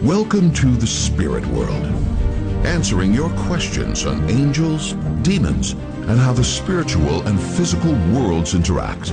Welcome to the spirit world, answering your questions on angels, demons, and how the spiritual and physical worlds interact.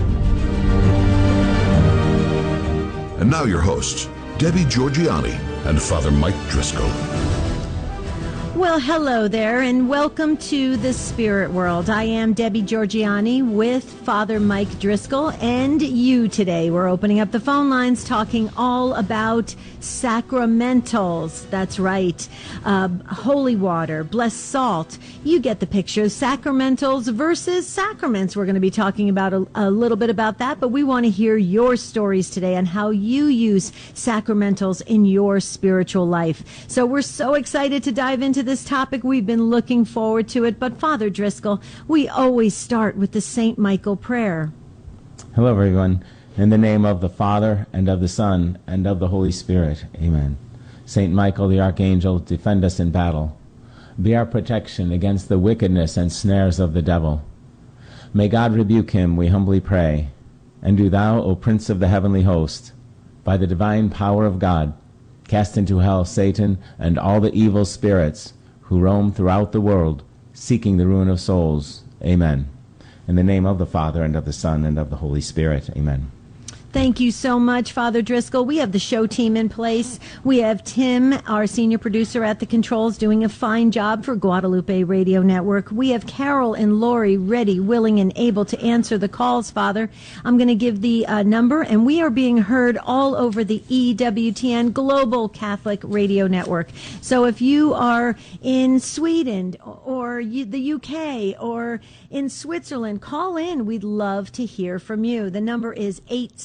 And now your hosts, Debbie Georgianni and Father Mike Driscoll. Well, hello there, and welcome to the Spirit World. I am Debbie Georgianni with Father Mike Driscoll and you today. We're opening up the phone lines talking all about sacramentals. That's right. Holy water, blessed salt. You get the picture. Sacramentals versus sacraments. We're going to be talking about a little bit about that, but we want to hear your stories today on how you use sacramentals in your spiritual life. So we're so excited to dive into this topic. We've been looking forward to it. But Father Driscoll, we always start with the St. Michael prayer. Hello, everyone. In the name of the Father, and of the Son, and of the Holy Spirit. Amen. St. Michael the Archangel, defend us in battle. Be our protection against the wickedness and snares of the devil. May God rebuke him, we humbly pray. And do thou, O Prince of the heavenly host, by the divine power of God, cast into hell Satan and all the evil spirits who roam throughout the world, seeking the ruin of souls. Amen. In the name of the Father, and of the Son, and of the Holy Spirit. Amen. Thank you so much, Father Driscoll. We have the show team in place. We have Tim, our senior producer at the controls, doing a fine job for Guadalupe Radio Network. We have Carol and Lori ready, willing, and able to answer the calls, Father. I'm going to give the number, and we are being heard all over the EWTN Global Catholic Radio Network. So if you are in Sweden or the UK or in Switzerland, call in. We'd love to hear from you. The number is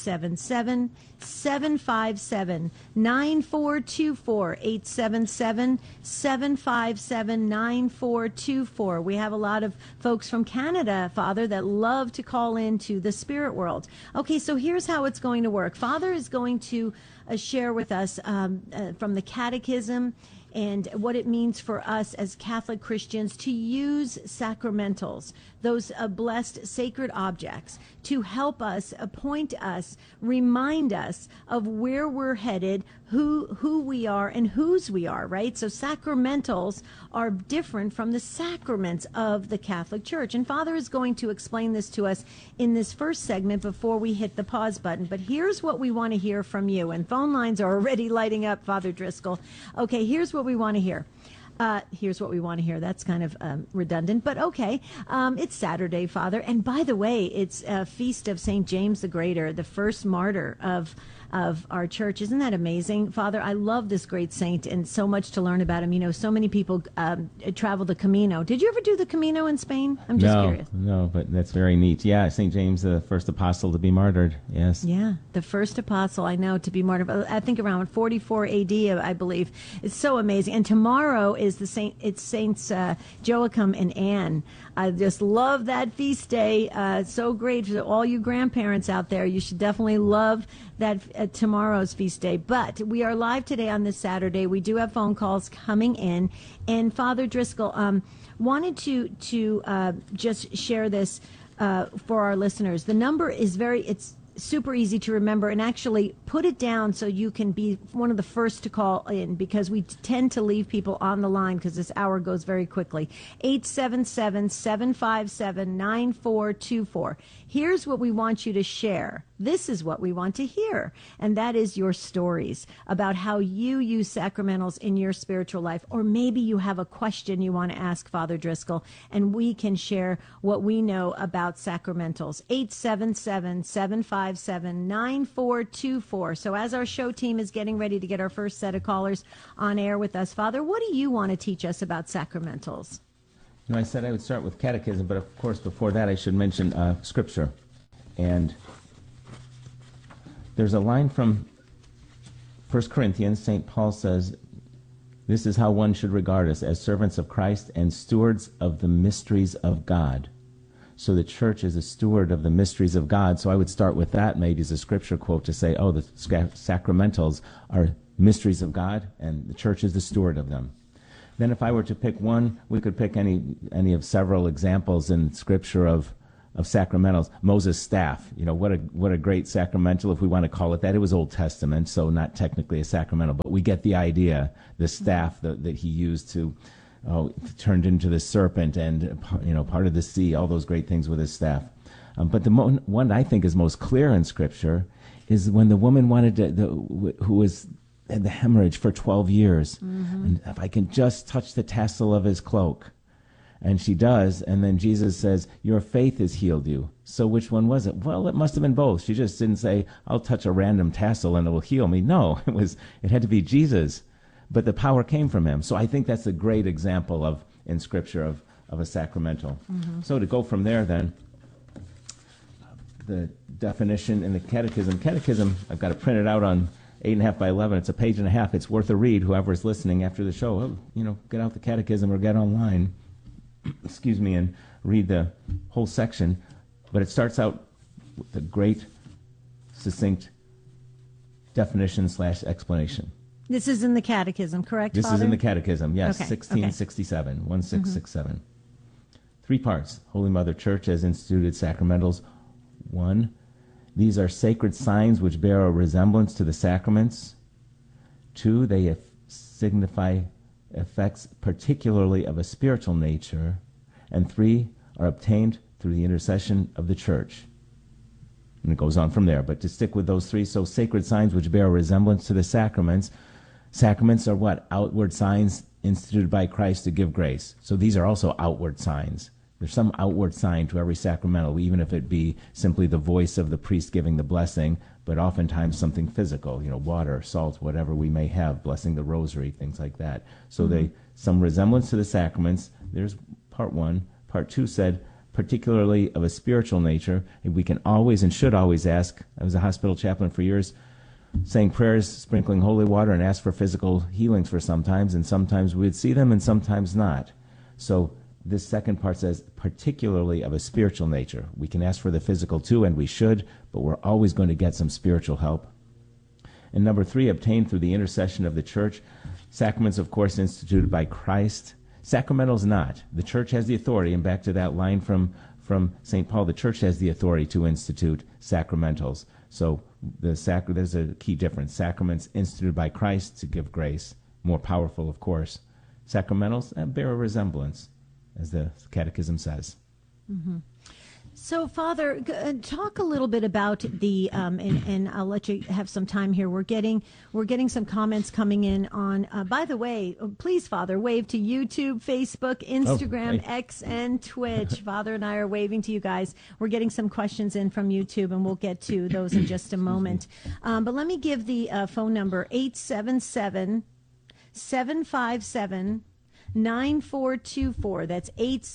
877-757-9424, 877-757-9424. We have a lot of folks from Canada, Father, that love to call in to the Spirit World. Okay, so here's how it's going to work. Father is going to share with us from the Catechism and what it means for us as Catholic Christians to use sacramentals, those blessed sacred objects, to help us, point us, remind us of where we're headed, who we are, and whose we are, right? So sacramentals are different from the sacraments of the Catholic Church. And Father is going to explain this to us in this first segment before we hit the pause button. But here's what we want to hear from you. And phone lines are already lighting up, Father Driscoll. Okay, here's what we want to hear. Here's what we want to hear. That's kind of redundant, but okay. It's Saturday, Father. And by the way, it's a feast of St. James the Greater, the first martyr of our church. Isn't that amazing, Father? I love this great saint and so much to learn about him. You know, so many people travel the Camino. Did you ever do the Camino in Spain? I'm just curious. No, but that's very neat. Yeah, St. James, the first apostle to be martyred. Yes. Yeah, the first apostle, I know, to be martyred. I think around 44 AD, I believe. It's so amazing. And tomorrow is it's Saints Joachim and Anne. I just love that feast day. So great for all you grandparents out there. You should definitely love that tomorrow's feast day. But we are live today on this Saturday. We do have phone calls coming in. And Father Driscoll wanted to just share this for our listeners. The number is it's super easy to remember, and actually put it down so you can be one of the first to call in, because we tend to leave people on the line because this hour goes very quickly. 877-757-9424. Here's what we want you to share. This is what we want to hear, and that is your stories about how you use sacramentals in your spiritual life. Or maybe you have a question you want to ask Father Driscoll, and we can share what we know about sacramentals. 877-757-9424. So as our show team is getting ready to get our first set of callers on air with us, Father, what do you want to teach us about sacramentals? You know, I said I would start with catechism, but of course before that I should mention Scripture. And there's a line from 1 Corinthians. St. Paul says, "This is how one should regard us, as servants of Christ and stewards of the mysteries of God." So the church is a steward of the mysteries of God. So I would start with that, maybe as a scripture quote, to say, oh, the sacramentals are mysteries of God, and the church is the steward of them. Then if I were to pick one, we could pick any of several examples in Scripture of sacramentals. Moses' staff, what a great sacramental, if we want to call it that. It was Old Testament, so not technically a sacramental, but we get the idea. The staff that he used to turned into the serpent, and part of the sea, all those great things with his staff. But the one I think is most clear in Scripture is when the woman who had the hemorrhage for 12 years, and if I can just touch the tassel of his cloak. And she does, and then Jesus says, your faith has healed you. So which one was it? Well, it must have been both. She just didn't say, I'll touch a random tassel and it will heal me. No, it had to be Jesus. But the power came from him. So I think that's a great example in Scripture of a sacramental. So to go from there then, the definition in the catechism. Catechism, I've got it printed out on 8.5 by 11. It's a page and a half. It's worth a read, whoever's listening after the show. Get out the catechism or get online. Excuse me, and read the whole section. But it starts out with a great, succinct definition/explanation. This is in the Catechism, correct, This Father? is in the Catechism, yes, Okay. 1667, 1667. 3 parts. Holy Mother Church has instituted sacramentals. 1, these are sacred signs which bear a resemblance to the sacraments. 2, they signify effects particularly of a spiritual nature. And 3, are obtained through the intercession of the Church. And it goes on from there. But to stick with those 3, so sacred signs which bear a resemblance to the sacraments. Sacraments are what? Outward signs instituted by Christ to give grace. So these are also outward signs. There's some outward sign to every sacramental, even if it be simply the voice of the priest giving the blessing, but oftentimes something physical, water, salt, whatever we may have, blessing the rosary, things like that. So some resemblance to the sacraments. There's part 1. Part 2 said, particularly of a spiritual nature, and we can always and should always ask. I was a hospital chaplain for years, saying prayers, sprinkling holy water, and ask for physical healings for sometimes, and sometimes we'd see them and sometimes not. So this second part says, particularly of a spiritual nature. We can ask for the physical too, and we should, but we're always going to get some spiritual help. And number 3, obtained through the intercession of the Church. Sacraments, of course, instituted by Christ. Sacramentals not. The Church has the authority, and back to that line from St. Paul, the Church has the authority to institute sacramentals. So there's a key difference. Sacraments instituted by Christ to give grace, more powerful, of course. Sacramentals bear a resemblance, as the Catechism says. So, Father, talk a little bit about the, and I'll let you have some time here. We're getting some comments coming in on. By the way, please, Father, wave to YouTube, Facebook, Instagram, X, and Twitch. Father and I are waving to you guys. We're getting some questions in from YouTube, and we'll get to those in just a moment. But let me give the phone number: 877-757-9424. That's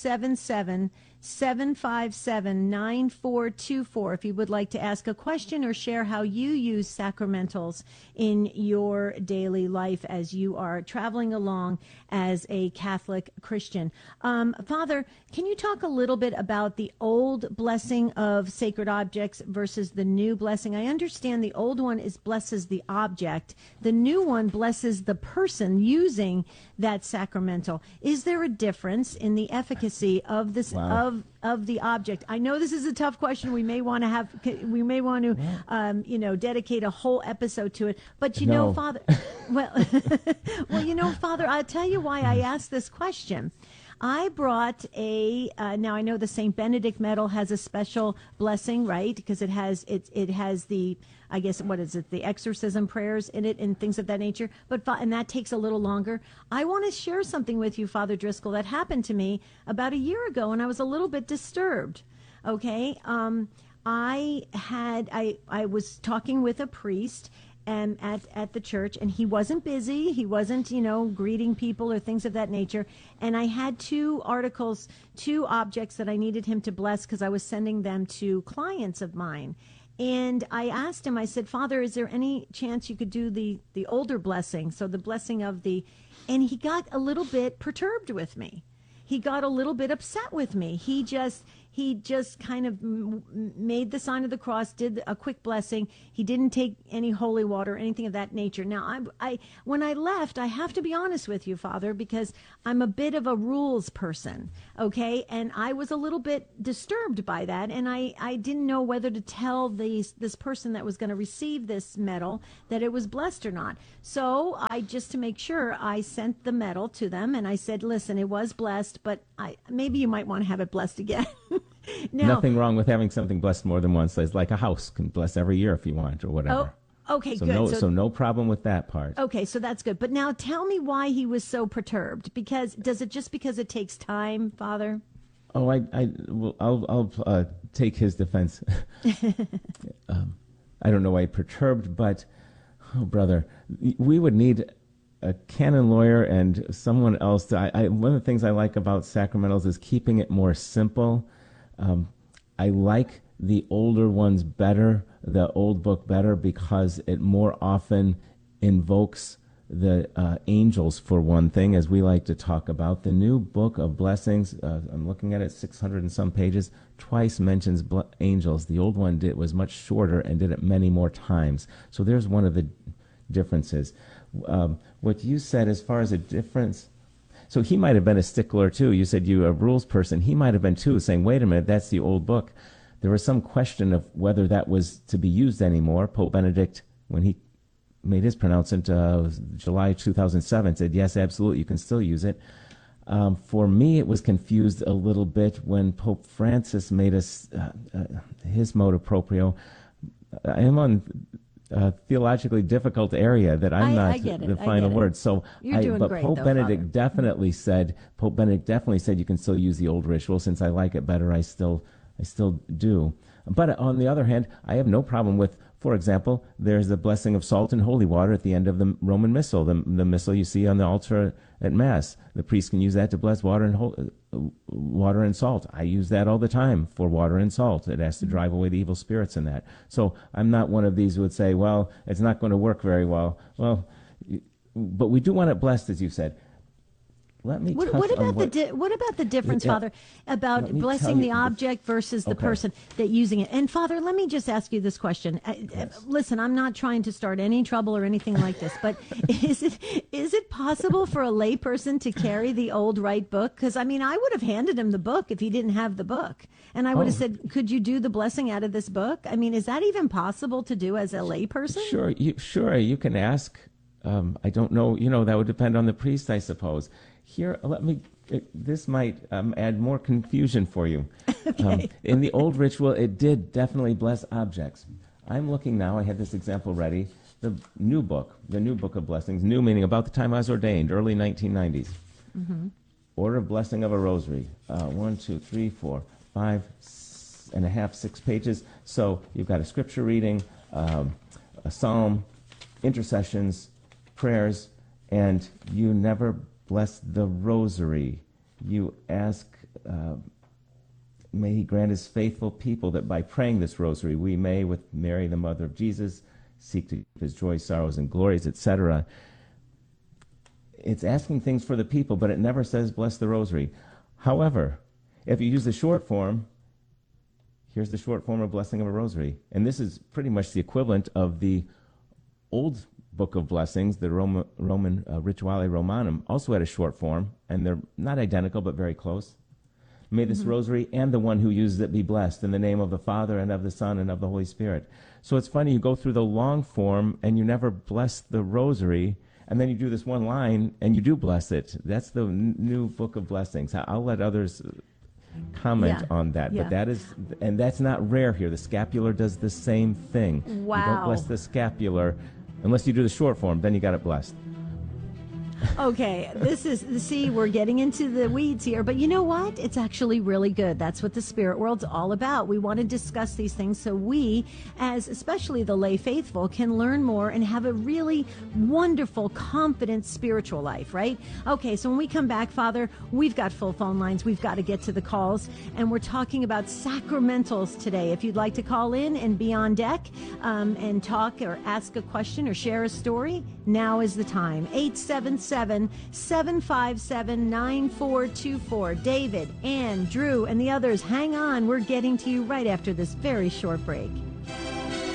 877-757-9424 if you would like to ask a question or share how you use sacramentals in your daily life as you are traveling along as a Catholic Christian. Father, can you talk a little bit about the old blessing of sacred objects versus the new blessing? I understand the old one blesses the object. The new one blesses the person using that sacramental. Is there a difference in the efficacy of this of the object? I know this is a tough question. We may want to dedicate a whole episode to it. But Father, Father, I'll tell you why I asked this question. I brought now I know the St. Benedict medal has a special blessing, right? Because it has the, I guess, what is it? The exorcism prayers in it and things of that nature. And that takes a little longer. I want to share something with you, Father Driscoll, that happened to me about a year ago, and I was a little bit disturbed. Okay. I was talking with a priest and at the church, and he wasn't busy. He wasn't, greeting people or things of that nature. And I had 2 objects that I needed him to bless because I was sending them to clients of mine. And I asked him, I said, Father, is there any chance you could do the older blessing? So the blessing of and he got a little bit perturbed with me. He got a little bit upset with me. He he just kind of made the sign of the cross, did a quick blessing. He didn't take any holy water or anything of that nature. Now, I when I left, I have to be honest with you, Father, because I'm a bit of a rules person, okay? And I was a little bit disturbed by that, and I didn't know whether to tell this person that was going to receive this medal that it was blessed or not. So I, just to make sure, I sent the medal to them, and I said, listen, it was blessed, but maybe you might want to have it blessed again. Now, nothing wrong with having something blessed more than once. It's like a house can bless every year if you want or whatever. Oh, okay, so good. So no problem with that part. Okay, so that's good. But now tell me why he was so perturbed. Because because it takes time, Father? Oh, I'll take his defense. I don't know why perturbed, but, oh, brother, we would need a canon lawyer and someone else. One of the things I like about sacramentals is keeping it more simple. I like the older ones better, the old book better, because it more often invokes the angels, for one thing, as we like to talk about. The new book of blessings, I'm looking at it, 600 and some pages, twice mentions angels. The old one was much shorter and did it many more times. So there's one of the differences. What you said as far as a difference, so he might have been a stickler too. You said you a rules person. He might have been too, saying, wait a minute, that's the old book. There was some question of whether that was to be used anymore. Pope Benedict, when he made his pronouncement July 2007, said, yes, absolutely, you can still use it. For me, it was confused a little bit when Pope Francis made us his motu proprio. I am on theologically difficult area that I'm not the final word. So, You're doing but great, Pope though, Benedict Father. definitely said you can still use the old ritual. Since I like it better, I still do. But on the other hand, I have no problem with, for example, there's the blessing of salt and holy water at the end of the Roman Missal, the Missal you see on the altar at Mass. The priest can use that to bless water and salt. I use that all the time for water and salt. It has to drive away the evil spirits in that. So I'm not one of these who would say, well, it's not going to work very well. Well, but we do want it blessed, as you said. Let me What about the difference, Father, about blessing the object versus the person that using it? And Father, let me just ask you this question. Listen, I'm not trying to start any trouble or anything like this, but is it possible for a lay person to carry the old rite book? Because I mean, I would have handed him the book if he didn't have the book, and I would have said, "Could you do the blessing out of this book?" I mean, is that even possible to do as a lay person? Sure, you can ask. I don't know. That would depend on the priest, I suppose. Here, this might add more confusion for you. Okay. In the old ritual, it did definitely bless objects. I'm looking now, I had this example ready, the new book of blessings, new meaning about the time I was ordained, early 1990s. Mm-hmm. Order of Blessing of a Rosary, 1, 2, 3, 4, 5 and a half, 6 pages. So you've got a scripture reading, a psalm, intercessions, prayers, and you never bless the rosary. You ask, may he grant his faithful people that by praying this rosary we may, with Mary, the mother of Jesus, seek to keep his joys, sorrows, and glories, etc. It's asking things for the people, but it never says bless the rosary. However, if you use the short form, here's the short form of blessing of a rosary. And this is pretty much the equivalent of the old book of blessings, the Roman Rituale Romanum, also had a short form, and they're not identical, but very close. May this rosary and the one who uses it be blessed in the name of the Father and of the Son and of the Holy Spirit. So it's funny, you go through the long form and you never bless the rosary, and then you do this one line and you do bless it. That's the new book of blessings. I'll let others comment on that, but that's not rare here. The scapular does the same thing. Wow. You don't bless the scapular unless you do the short form, then you got it blessed. Okay, we're getting into the weeds here, but you know what? It's actually really good. That's what the spirit world's all about. We want to discuss these things so we, as especially the lay faithful, can learn more and have a really wonderful, confident spiritual life, right? Okay, so when we come back, Father, we've got full phone lines. We've got to get to the calls, and we're talking about sacramentals today. If you'd like to call in and be on deck and talk or ask a question or share a story, now is the time. 877 877-757-9424. David, Ann, Drew, and the others, hang on. We're getting to you right after this very short break.